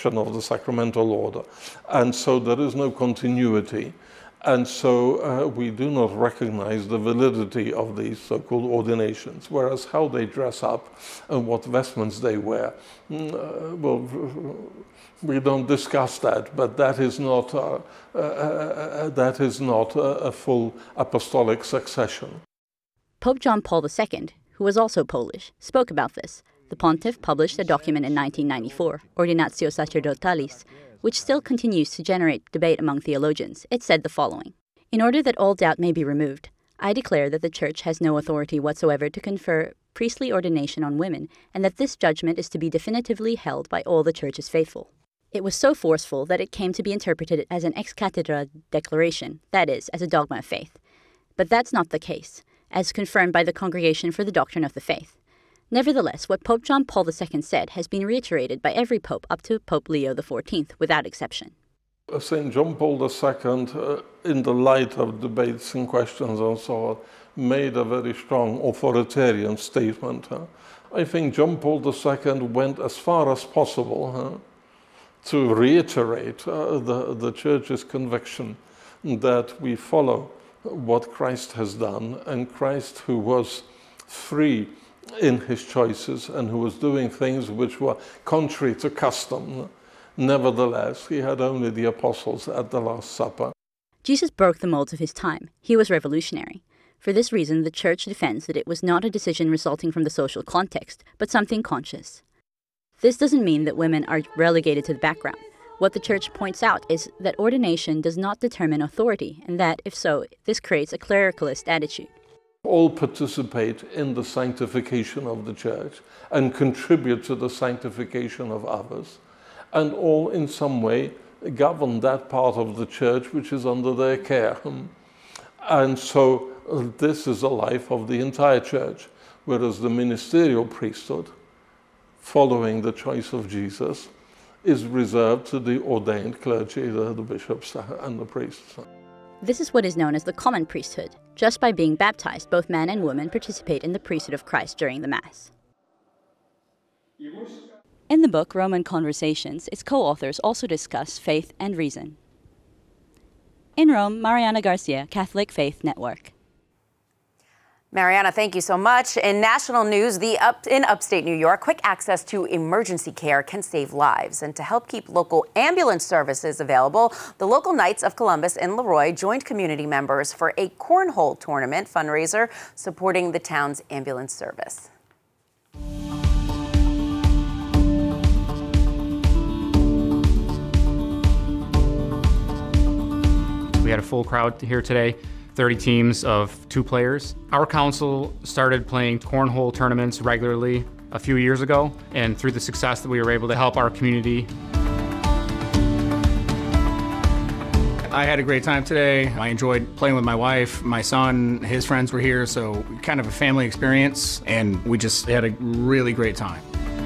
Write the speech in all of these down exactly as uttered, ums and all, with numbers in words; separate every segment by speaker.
Speaker 1: section of the sacramental order. And so there is no continuity. And so uh, we do not recognize the validity of these so-called ordinations, whereas how they dress up and what vestments they wear, uh, well, we don't discuss that, but that is not, uh, uh, uh, that is not a, a full apostolic succession.
Speaker 2: Pope John Paul the Second, who was also Polish, spoke about this. The pontiff published a document in nineteen ninety-four, Ordinatio Sacerdotalis, which still continues to generate debate among theologians. It said the following: "In order that all doubt may be removed, I declare that the Church has no authority whatsoever to confer priestly ordination on women, and that this judgment is to be definitively held by all the Church's faithful." It was so forceful that it came to be interpreted as an ex cathedra declaration, that is, as a dogma of faith. But that's not the case, as confirmed by the Congregation for the Doctrine of the Faith. Nevertheless, what Pope John Paul the Second said has been reiterated by every pope up to Pope Leo the Fourteenth, without exception.
Speaker 1: Saint John Paul the Second, uh, in the light of debates and questions and so on, made a very strong authoritarian statement. Huh? I think John Paul the Second went as far as possible huh, to reiterate uh, the, the Church's conviction that we follow what Christ has done, and Christ, who was free in his choices and who was doing things which were contrary to custom, nevertheless, he had only the apostles at the Last Supper.
Speaker 2: Jesus broke the molds of his time. He was revolutionary. For this reason, the Church defends that it was not a decision resulting from the social context, but something conscious. This doesn't mean that women are relegated to the background. What the Church points out is that ordination does not determine authority, and that, if so, this creates a clericalist attitude.
Speaker 1: All participate in the sanctification of the Church and contribute to the sanctification of others, and all in some way govern that part of the Church which is under their care. And so uh, this is the life of the entire Church, whereas the ministerial priesthood, following the choice of Jesus, is reserved to the ordained clergy, the, the bishops and the priests.
Speaker 2: This is what is known as the common priesthood. Just by being baptized, both men and women participate in the priesthood of Christ during the Mass. In the book Roman Conversations, its co-authors also discuss faith and reason. In Rome, Mariana Garcia, Catholic Faith Network.
Speaker 3: Mariana, thank you so much. In national news, the up, in upstate New York, quick access to emergency care can save lives. And to help keep local ambulance services available, the local Knights of Columbus in Leroy joined community members for a cornhole tournament fundraiser supporting the town's ambulance service.
Speaker 4: We had a full crowd here today. thirty teams of two players. Our council started playing cornhole tournaments regularly a few years ago, and through the success that we were able to help our community.
Speaker 5: I had a great time today. I enjoyed playing with my wife, my son, his friends were here, so kind of a family experience, and we just had a really great time.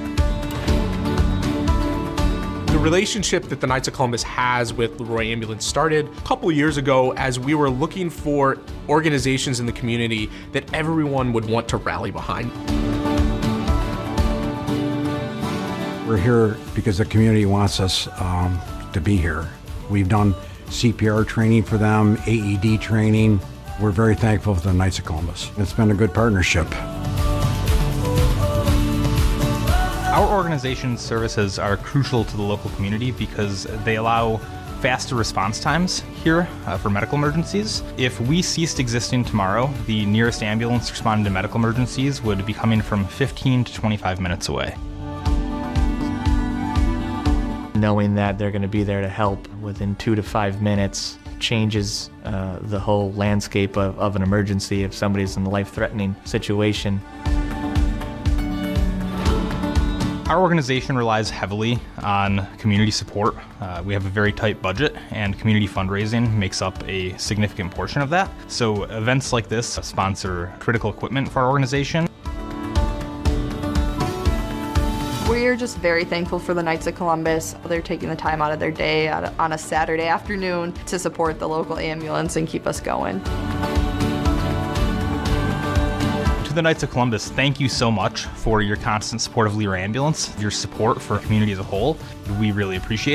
Speaker 6: The relationship that the Knights of Columbus has with Leroy Ambulance started a couple years ago as we were looking for organizations in the community that everyone would want to rally behind.
Speaker 7: We're here because the community wants us um, to be here. We've done C P R training for them, A E D training. We're very thankful for the Knights of Columbus. It's been a good partnership.
Speaker 8: Our organization's services are crucial to the local community because they allow faster response times here uh, for medical emergencies. If we ceased existing tomorrow, the nearest ambulance responding to medical emergencies would be coming from fifteen to twenty-five minutes away.
Speaker 9: Knowing that they're going to be there to help within two to five minutes changes uh, the whole landscape of, of an emergency if somebody's in a life-threatening situation.
Speaker 8: Our organization relies heavily on community support. Uh, we have a very tight budget, and community fundraising makes up a significant portion of that. So events like this sponsor critical equipment for our organization.
Speaker 10: We're just very thankful for the Knights of Columbus. They're taking the time out of their day on a Saturday afternoon to support the local ambulance and keep us going.
Speaker 6: To
Speaker 8: the Knights of Columbus, thank you so much for your constant support of Leroy Ambulance, your support for our community as a whole. We really appreciate it.